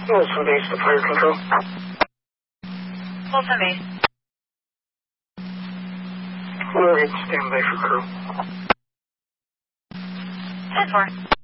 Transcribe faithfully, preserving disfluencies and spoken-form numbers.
Wilson base to fire control. Wilson base. We're ready to stand by for crew. ten four.